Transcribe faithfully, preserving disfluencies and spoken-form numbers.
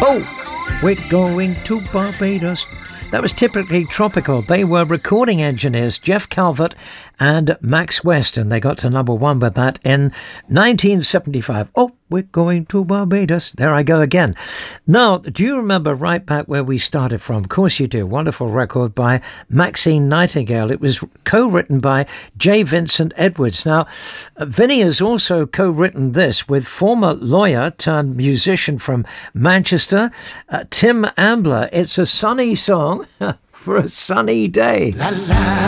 Oh, we're going to Barbados. That was Typically Tropical. They were recording engineers Jeff Calvert and Max West, and they got to number one with that in nineteen seventy-five. Oh, we're going to Barbados. There I go again. Now, do you remember right back where we started from? Of course you do. Wonderful record by Maxine Nightingale. It was co-written by J. Vincent Edwards. Now, Vinny has also co-written this with former lawyer turned musician from Manchester, uh, Tim Ambler. It's a sunny song for a sunny day. La, la.